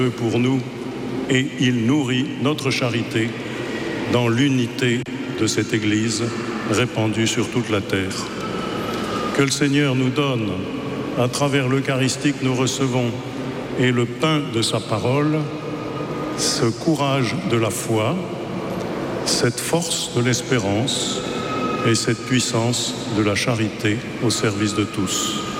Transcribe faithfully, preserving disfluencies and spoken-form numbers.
pour nous et il nourrit notre charité dans l'unité de cette Église répandue sur toute la terre. Que le Seigneur nous donne, à travers l'Eucharistie que nous recevons et le pain de sa parole, ce courage de la foi, cette force de l'espérance et cette puissance de la charité au service de tous.